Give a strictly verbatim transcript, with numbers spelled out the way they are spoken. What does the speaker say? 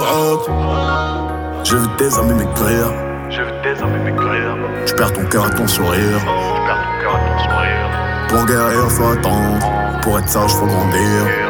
rock. J'ai vu tes amis m'écrire. J'ai vu tes amis m'écrire. J'perds ton cœur à ton sourire. J'perds ton cœur à ton sourire. Pour guérir faut attendre. Pour être sage faut grandir.